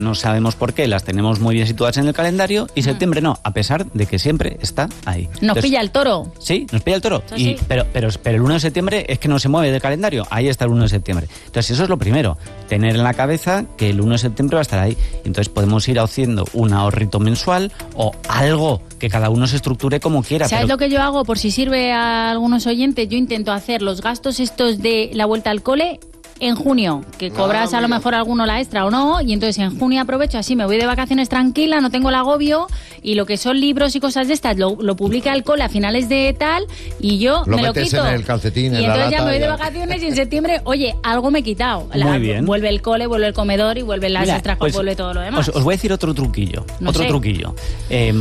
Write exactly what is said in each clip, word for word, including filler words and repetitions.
no sabemos por qué, las tenemos muy bien situadas en el calendario y septiembre no, a pesar de que siempre está ahí. Nos Entonces, pilla el toro. Sí, nos pilla el toro. Eso Y, sí. pero, pero, pero el uno de septiembre es que no se mueve del calendario, ahí está el uno de septiembre. Entonces eso es lo primero, tener en la cabeza que el uno de septiembre va a estar ahí. Entonces podemos ir haciendo un ahorrito mensual o algo que cada uno se estructure como quiera. ¿Sabes pero... lo que yo hago? Por si sirve a algunos oyentes, yo intento hacer los gastos estos de la vuelta al cole en junio, que cobras Ah, a lo mira. mejor alguno la extra o no, y entonces en junio aprovecho, así me voy de vacaciones tranquila, no tengo el agobio, y lo que son libros y cosas de estas lo, lo publica el cole a finales de tal, y yo Lo me lo metes quito. en el calcetín, y en la entonces ya lata, me voy de ya. vacaciones y en septiembre, oye, algo me he quitado. Muy bien. Vuelve el cole, vuelve el comedor y vuelven las Mira, extras, pues, vuelve todo lo demás. Os, os voy a decir otro truquillo. No otro sé. truquillo. Eh,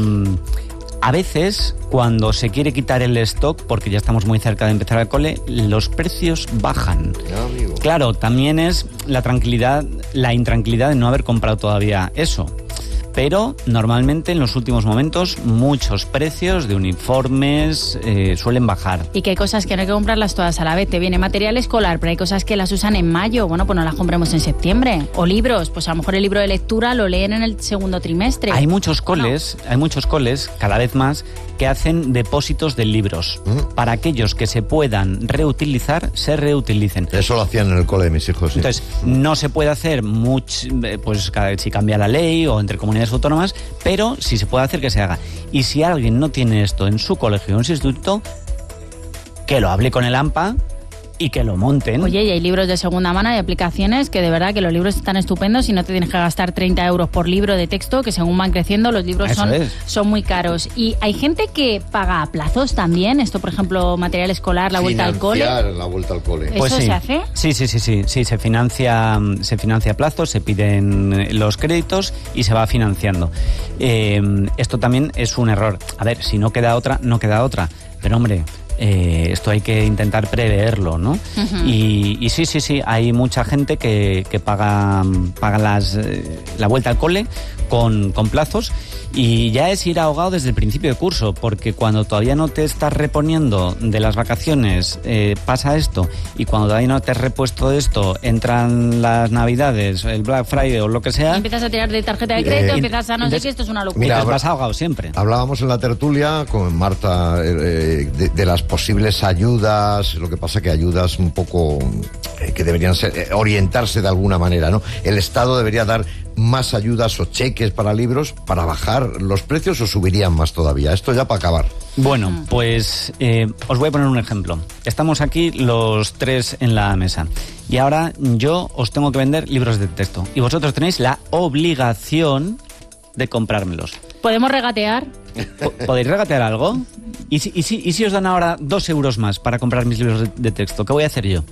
a veces, cuando se quiere quitar el stock, porque ya estamos muy cerca de empezar el cole, los precios bajan. Ya, amigo. Claro, también es la tranquilidad, la intranquilidad de no haber comprado todavía eso. Pero normalmente en los últimos momentos muchos precios de uniformes eh, suelen bajar. Y que hay cosas que no hay que comprarlas todas a la vez. Te viene material escolar, pero hay cosas que las usan en mayo. Bueno, pues no las compremos en septiembre. O libros, pues a lo mejor el libro de lectura lo leen en el segundo trimestre. Hay muchos coles, hay muchos coles, cada vez más, que hacen depósitos de libros. Mm. Para aquellos que se puedan reutilizar, se reutilicen. Eso lo hacían en el cole de mis hijos, sí. Entonces, no se puede hacer mucho, pues cada vez si cambia la ley o entre comunidades autónomas, pero si se puede hacer, que se haga. Y si alguien no tiene esto en su colegio o en su instituto, que lo hable con el AMPA y que lo monten. Oye, y hay libros de segunda mano y aplicaciones que de verdad que los libros están estupendos y no te tienes que gastar treinta euros por libro de texto, que según van creciendo los libros Eso son, es. son muy caros. Y hay gente que paga a plazos también, esto por ejemplo, material escolar, la vuelta al cole. Financiar la vuelta al cole. ¿Eso sí. se hace? Sí, sí, sí, sí, sí, se financia, se financia a plazos, se piden los créditos y se va financiando. Eh, esto también es un error. A ver, si no queda otra, no queda otra. Pero hombre, eh, esto hay que intentar preverlo, ¿no? Ujú. y, y sí, sí, sí, hay mucha gente que, que paga, paga las, eh, la vuelta al cole con, con plazos. Y ya es ir ahogado desde el principio de curso, porque cuando todavía no te estás reponiendo de las vacaciones, eh, pasa esto, y cuando todavía no te has repuesto de esto, entran las Navidades, el Black Friday o lo que Y sea, empiezas a tirar de tarjeta de crédito, Eh, empiezas a no sé entonces- qué, esto es una locura. y Mira, te habrá- vas ahogado siempre. Hablábamos en la tertulia con Marta eh, eh, de, de las posibles ayudas, lo que pasa que ayudas un poco eh, que deberían ser, eh, orientarse de alguna manera, ¿no? El Estado debería dar más ayudas o cheques para libros para bajar los precios o subirían más todavía. Esto ya para acabar. Bueno, pues eh, os voy a poner un ejemplo. Estamos aquí los tres en la mesa y ahora yo os tengo que vender libros de texto y vosotros tenéis la obligación de comprármelos. ¿Podemos regatear? Po- ¿Podéis regatear algo? ¿Y si, y, si, ¿Y si os dan ahora dos euros más para comprar mis libros de, de texto? ¿Qué voy a hacer yo?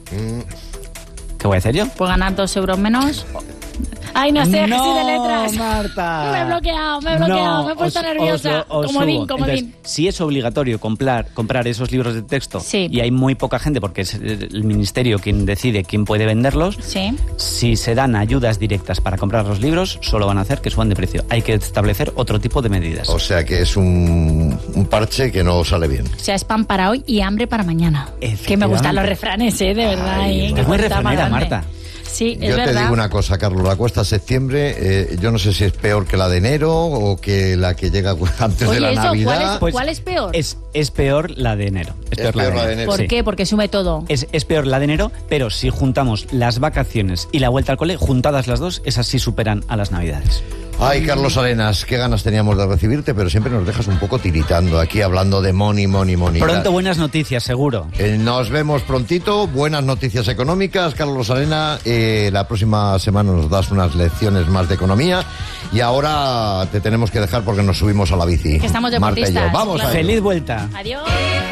¿Qué voy a hacer yo? ¿Puedo ganar dos euros menos? Ay, no sé, No, Jesús de letras. Marta. Me he bloqueado, me he bloqueado, No, me he puesto os- nerviosa. os lo- os comodín, subo. comodín. Entonces, si es obligatorio comprar, comprar esos libros de texto Sí. y hay muy poca gente, porque es el ministerio quien decide quién puede venderlos, Sí. si se dan ayudas directas para comprar los libros, solo van a hacer que suban de precio. Hay que establecer otro tipo de medidas. O sea que es un, un parche que no sale bien. O sea, es pan para hoy y hambre para mañana. Que me Efectivamente. gustan los refranes, ¿eh? De verdad. Ay, ¿eh? es Qué muy cuenta más refranera, grande. Marta. Sí, es Yo te verdad. digo una cosa, Carlos, la cuesta septiembre, eh, yo no sé si es peor que la de enero o que la que llega antes Oye, de la eso, Navidad. ¿cuál es, Pues cuál es peor? Es, es peor la de enero. Es, Es peor la de enero. ¿Por sí. qué? Porque sube todo. Es, es peor la de enero, pero si juntamos las vacaciones y la vuelta al cole, juntadas las dos, esas sí superan a las Navidades. Ay, Carlos Arenas, qué ganas teníamos de recibirte, pero siempre nos dejas un poco tiritando aquí hablando de money, money, money. Pronto buenas noticias, seguro. Eh, nos vemos prontito, buenas noticias económicas. Carlos Arena, eh, la próxima semana nos das unas lecciones más de economía y ahora te tenemos que dejar porque nos subimos a la bici. Que estamos Marta y yo. deportistas, Vamos claro. a ello. Feliz vuelta. Adiós.